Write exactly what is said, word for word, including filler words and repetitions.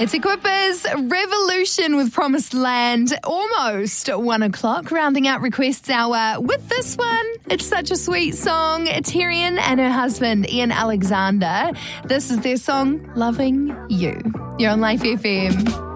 It's Equipa's Revolution with Promised Land, almost one o'clock, rounding out requests hour with this one. It's such a sweet song. Tyrion and her husband, Ian Alexander. This is their song, Loving You. You're on Life F M.